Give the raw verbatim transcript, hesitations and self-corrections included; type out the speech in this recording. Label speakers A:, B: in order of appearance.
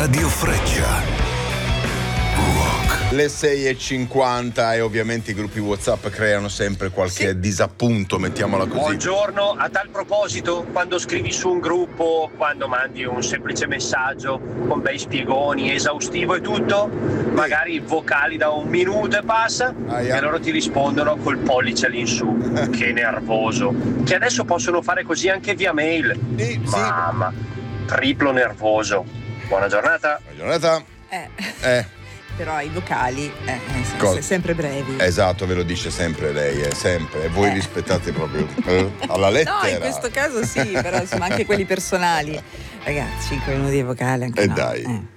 A: Radio Freccia. Rock.
B: Le sei e cinquanta e ovviamente i gruppi WhatsApp creano sempre qualche sì. disappunto, mettiamola così.
C: Buongiorno, a tal proposito, quando scrivi su un gruppo, quando mandi un semplice messaggio con bei spiegoni, esaustivo e tutto, sì. magari vocali da un minuto e passa, ah, yeah. e loro ti rispondono col pollice all'insù. Che nervoso. Che adesso possono fare così anche via mail.
B: Sì,
C: Mamma,
B: sì.
C: triplo nervoso. Buona giornata.
B: Buona giornata.
D: Eh.
B: Eh.
D: Però i vocali eh, sono sempre brevi.
B: Esatto, ve lo dice sempre lei, è sempre. E voi eh. rispettate proprio eh, alla lettera.
D: No, in questo caso sì, però insomma anche quelli personali. Ragazzi, cinque minuti di vocale anche
B: E
D: no.
B: dai.
D: Eh.